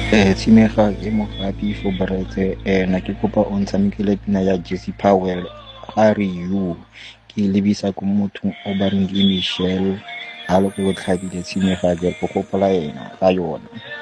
Tshimega ke mogapi for Bretse. Na ke kopa o ntshamekele pina ya Jesse Powell, Are You. Ke lebisa ko mothong o ba reng ke Michelle, a le ko tlhabile Tshimega ke gopola ena ka yona.